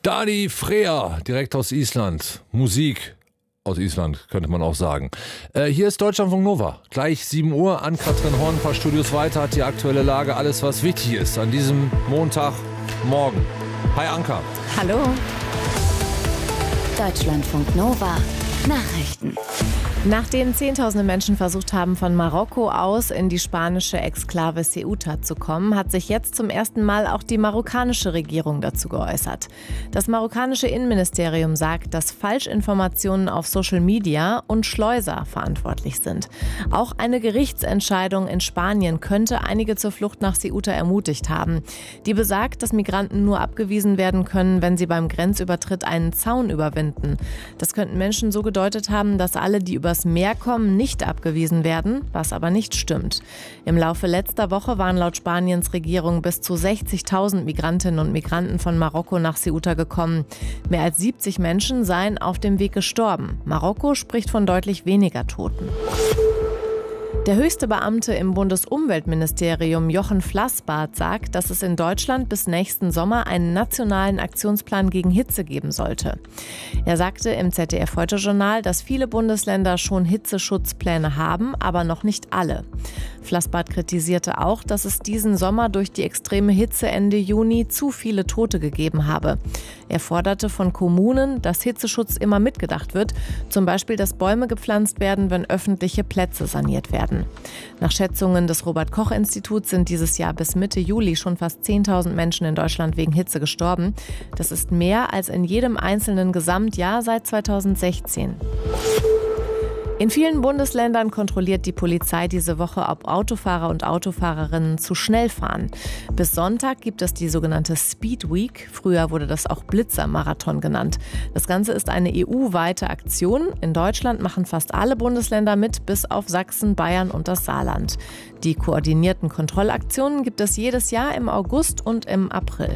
Dani Freer, direkt aus Island. Musik aus Island, könnte man auch sagen. Hier ist Deutschlandfunk Nova. Gleich 7 Uhr an Katrin Horn, ein paar Studios weiter, hat die aktuelle Lage, alles was wichtig ist an diesem Montagmorgen. Hi Anka. Hallo. Deutschlandfunk Nova. Nachrichten. Nachdem Zehntausende Menschen versucht haben, von Marokko aus in die spanische Exklave Ceuta zu kommen, hat sich jetzt zum ersten Mal auch die marokkanische Regierung dazu geäußert. Das marokkanische Innenministerium sagt, dass Falschinformationen auf Social Media und Schleuser verantwortlich sind. Auch eine Gerichtsentscheidung in Spanien könnte einige zur Flucht nach Ceuta ermutigt haben. Die besagt, dass Migranten nur abgewiesen werden können, wenn sie beim Grenzübertritt einen Zaun überwinden. Das könnten Menschen so gedeutet haben, dass alle, die übers Meer kommen, nicht abgewiesen werden, was aber nicht stimmt. Im Laufe letzter Woche waren laut Spaniens Regierung bis zu 60.000 Migrantinnen und Migranten von Marokko nach Ceuta gekommen. Mehr als 70 Menschen seien auf dem Weg gestorben. Marokko spricht von deutlich weniger Toten. Der höchste Beamte im Bundesumweltministerium, Jochen Flassbart, sagt, dass es in Deutschland bis nächsten Sommer einen nationalen Aktionsplan gegen Hitze geben sollte. Er sagte im ZDF-Heute-Journal, dass viele Bundesländer schon Hitzeschutzpläne haben, aber noch nicht alle. Flassbart kritisierte auch, dass es diesen Sommer durch die extreme Hitze Ende Juni zu viele Tote gegeben habe. Er forderte von Kommunen, dass Hitzeschutz immer mitgedacht wird, zum Beispiel, dass Bäume gepflanzt werden, wenn öffentliche Plätze saniert werden. Nach Schätzungen des Robert-Koch-Instituts sind dieses Jahr bis Mitte Juli schon fast 10.000 Menschen in Deutschland wegen Hitze gestorben. Das ist mehr als in jedem einzelnen Gesamtjahr seit 2016. In vielen Bundesländern kontrolliert die Polizei diese Woche, ob Autofahrer und Autofahrerinnen zu schnell fahren. Bis Sonntag gibt es die sogenannte Speed Week. Früher wurde das auch Blitzermarathon genannt. Das Ganze ist eine EU-weite Aktion. In Deutschland machen fast alle Bundesländer mit, bis auf Sachsen, Bayern und das Saarland. Die koordinierten Kontrollaktionen gibt es jedes Jahr im August und im April.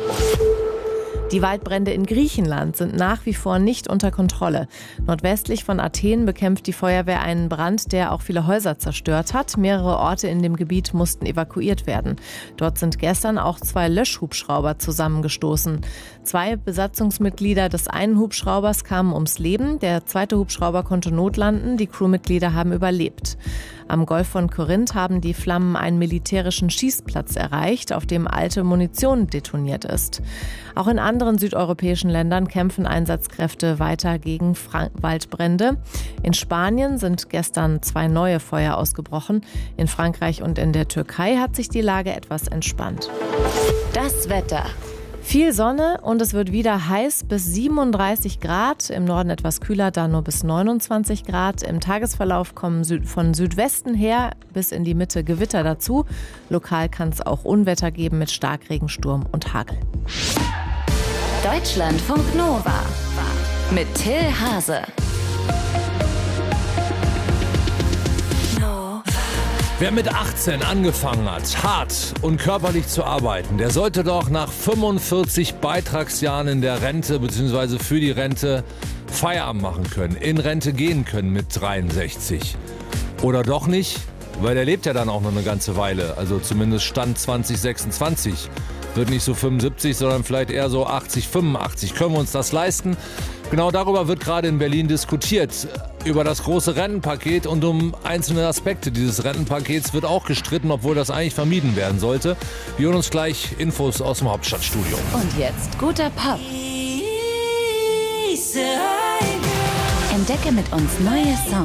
Die Waldbrände in Griechenland sind nach wie vor nicht unter Kontrolle. Nordwestlich von Athen bekämpft die Feuerwehr einen Brand, der auch viele Häuser zerstört hat. Mehrere Orte in dem Gebiet mussten evakuiert werden. Dort sind gestern auch 2 Löschhubschrauber zusammengestoßen. 2 Besatzungsmitglieder des einen Hubschraubers kamen ums Leben. Der zweite Hubschrauber konnte notlanden. Die Crewmitglieder haben überlebt. Am Golf von Korinth haben die Flammen einen militärischen Schießplatz erreicht, auf dem alte Munition detoniert ist. Auch in anderen südeuropäischen Ländern kämpfen Einsatzkräfte weiter gegen Waldbrände. In Spanien sind gestern 2 neue Feuer ausgebrochen. In Frankreich und in der Türkei hat sich die Lage etwas entspannt. Das Wetter. Viel Sonne und es wird wieder heiß bis 37 Grad. Im Norden etwas kühler, da nur bis 29 Grad. Im Tagesverlauf kommen von Südwesten her bis in die Mitte Gewitter dazu. Lokal kann es auch Unwetter geben mit Starkregen, Sturm und Hagel. Deutschlandfunk Nova mit Till Hase. Wer mit 18 angefangen hat, hart und körperlich zu arbeiten, der sollte doch nach 45 Beitragsjahren in der Rente bzw. für die Rente Feierabend machen können, in Rente gehen können mit 63. Oder doch nicht? Weil der lebt ja dann auch noch eine ganze Weile, also zumindest Stand 2026. Wird nicht so 75, sondern vielleicht eher so 80, 85. Können wir uns das leisten? Genau darüber wird gerade in Berlin diskutiert. Über das große Rentenpaket und um einzelne Aspekte dieses Rentenpakets wird auch gestritten, obwohl das eigentlich vermieden werden sollte. Wir hören uns gleich Infos aus dem Hauptstadtstudio. Und jetzt guter Pop. Entdecke mit uns neue Songs.